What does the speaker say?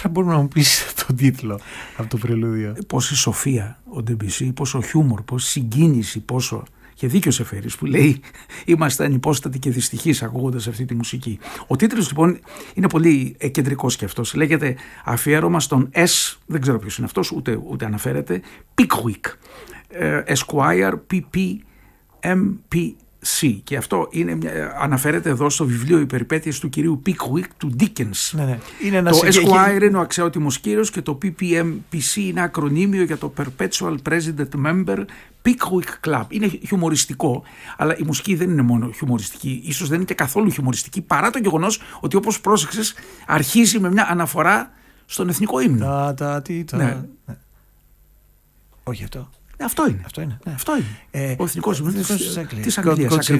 Τώρα μπορούμε να μου πεις τον τίτλο από το πρελούδιο. Πόση σοφία ο Ντεμπισί, πόσο χιούμορ, πόση συγκίνηση, πόσο. Και δίκιο σε φέρεις που λέει είμαστε ανυπόστατοι και δυστυχείς ακούγοντας αυτή τη μουσική. Ο τίτλος λοιπόν είναι πολύ κεντρικός και αυτός. Λέγεται αφιέρωμα στον S, δεν ξέρω ποιος είναι αυτός, ούτε αναφέρεται, Pickwick, Esquire, PPMPC. Και αυτό αναφέρεται εδώ στο βιβλίο «Οι περιπέτειες του κυρίου Pickwick» του Dickens. Ναι. Είναι το Esquire είναι ο αξιότιμος κύριος και το PPMPC είναι ακρονίμιο για το Perpetual President Member Pickwick Club. Είναι χιουμοριστικό, αλλά η μουσική δεν είναι μόνο χιουμοριστική, ίσως δεν είναι και καθόλου χιουμοριστική, παρά το γεγονός ότι, όπως πρόσεξες, αρχίζει με μια αναφορά στον εθνικό ύμνο. Ναι. Όχι αυτό. Αυτό είναι. Αυτό είναι. Ο εθνικός ύμνος της Αγγλίας. God Save